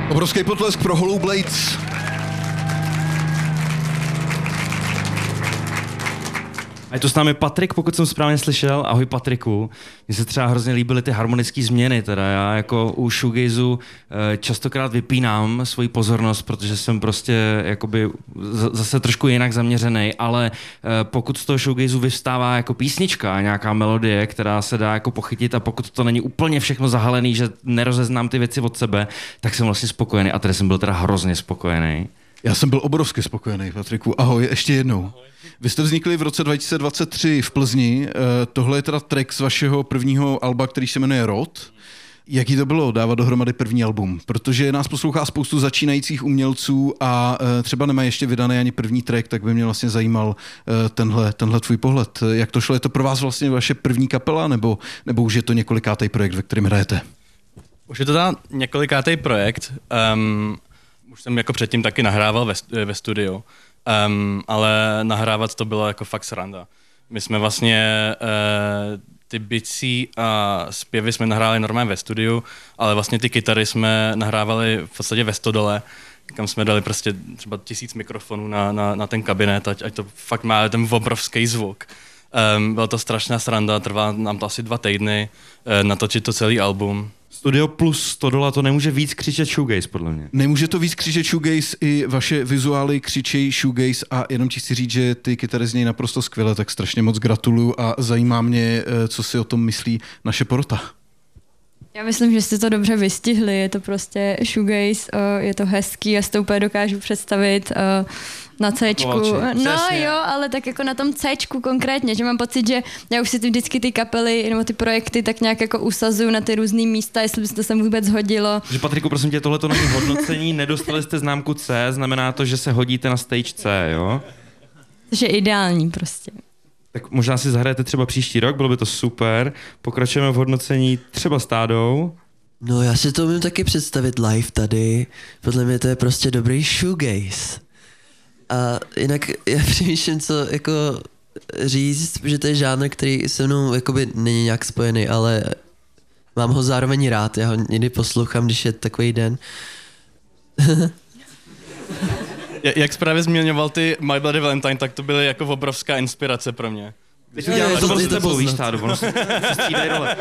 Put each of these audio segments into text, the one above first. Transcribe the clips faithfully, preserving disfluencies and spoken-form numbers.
Obrovský potlesk pro Hollow Blades. A je tu s námi Patrik, pokud jsem správně slyšel. Ahoj Patriku. Mně se třeba hrozně líbily ty harmonické změny. Teda já jako u shoegazu častokrát vypínám svoji pozornost, protože jsem prostě jakoby zase trošku jinak zaměřený, ale pokud z toho shoegazu vyvstává jako písnička, nějaká melodie, která se dá jako pochytit, a pokud to není úplně všechno zahalený, že nerozeznám ty věci od sebe, tak jsem vlastně spokojený. A tady jsem byl teda hrozně spokojený. Já jsem byl obrovsky spokojený, Patriku. Ahoj, ještě jednou. Ahoj. Vy jste vznikli v roce dva tisíce dvacet tři v Plzni. Tohle je teda track z vašeho prvního alba, který se jmenuje Rod. Jaký to bylo dávat dohromady první album? Protože nás poslouchá spoustu začínajících umělců a třeba nemají ještě vydaný ani první track, tak by mě vlastně zajímal tenhle, tenhle tvůj pohled. Jak to šlo? Je to pro vás vlastně vaše první kapela, nebo, nebo už je to několikátý projekt, ve kterém hrajete? Už je to teda několikátý projekt. Um... Už jsem jako předtím taky nahrával ve, ve studiu, um, ale nahrávat to bylo jako fakt sranda. My jsme vlastně uh, ty bicí a zpěvy jsme nahráli normálně ve studiu, ale vlastně ty kytary jsme nahrávali v podstatě ve stodole, kam jsme dali prostě třeba tisíc mikrofonů na, na, na ten kabinet, ať, ať to fakt má ten obrovský zvuk. Um, byla to strašná sranda, trvá nám to asi dva týdny uh, natočit to celý album. Studio plus sto dola to nemůže víc křičet shoegaze, podle mě. Nemůže to víc křičet shoegaze, i vaše vizuály křičejí shoegaze a jenom ti chci říct, že ty kytary znějí naprosto skvěle, tak strašně moc gratuluju a zajímá mě, co si o tom myslí naše porota. Já myslím, že jste to dobře vystihli, je to prostě shoegaze, je to hezký, já si to úplně dokážu představit na Cčku. No jo, ale tak jako na tom Cčku konkrétně, že mám pocit, že já už si ty vždycky ty kapely nebo ty projekty tak nějak jako usazuju na ty různý místa, jestli by se to sem vůbec hodilo. Že Patriku, prosím tě, tohle to není hodnocení, nedostali jste známku C, znamená to, že se hodíte na stage C, jo? Což je ideální prostě. Tak možná si zahrajete třeba příští rok, bylo by to super. Pokračujeme v hodnocení třeba s Tádou. No já si to umím taky představit live tady. Podle mě to je prostě dobrý shoegaze. A jinak já přemýšlím, co jako říct, že to je žánr, který se mnou jakoby není nějak spojený, ale mám ho zároveň rád. Já ho někdy poslouchám, když je takový den. Jak právě zmiňoval ty My Bloody Valentine, tak to byly jako obrovská inspirace pro mě. Teď udělám rozhovor s tebou, víš, Tádo, ono se střídají role.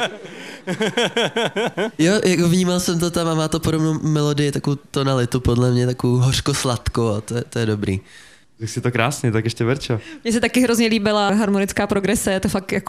Jo, jako vnímal jsem to tam a má to podobnou melodii, takovou tonalitu podle mě, takovou hořko-sladkou a to je, to je dobrý. Tak si to krásně, tak ještě Verča. Mně se taky hrozně líbila harmonická progrese, je to fakt jako